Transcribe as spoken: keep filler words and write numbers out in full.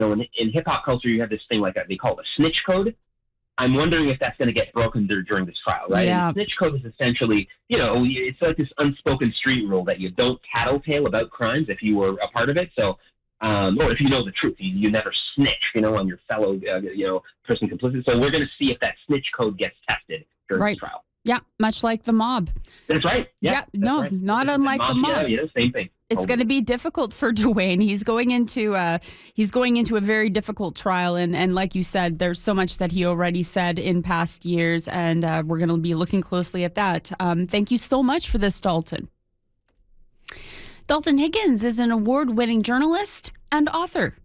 know, in, in hip hop culture, you have this thing like a, they call it a snitch code. I'm wondering if that's going to get broken dur- during this trial, right? Yeah. And the snitch code is essentially, you know, it's like this unspoken street rule that you don't tattletale about crimes if you were a part of it. So, um, or if you know the truth, you, you never snitch, you know, on your fellow, uh, you know, person complicit. So we're going to see if that snitch code gets tested during Right. this trial. Yeah, much like the mob. That's right. Yeah, Yeah, that's no, right. not The unlike the mafia, mob. Yeah, same thing. It's going to be difficult for Dwayne. He's going into uh, he's going into a very difficult trial, and and like you said, there's so much that he already said in past years, and uh, we're going to be looking closely at that. Um, thank you so much for this, Dalton. Dalton Higgins is an award-winning journalist and author.